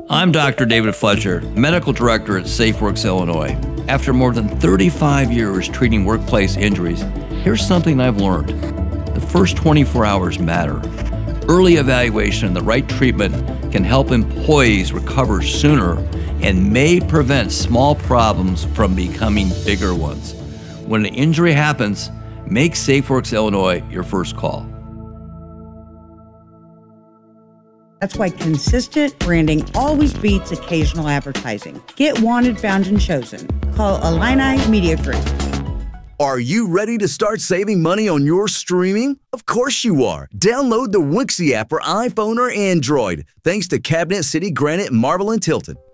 I'm Dr. David Fletcher, Medical Director at SafeWorks Illinois. After more than 35 years treating workplace injuries, here's something I've learned. The first 24 hours matter. Early evaluation and the right treatment can help employees recover sooner and may prevent small problems from becoming bigger ones. When an injury happens, make SafeWorks Illinois your first call. That's why consistent branding always beats occasional advertising. Get wanted, found, and chosen. Call Illini Media Group. Are you ready to start saving money on your streaming? Of course you are. Download the Wixie app for iPhone or Android. Thanks to Cabinet City, Granite, Marble, and Tilton.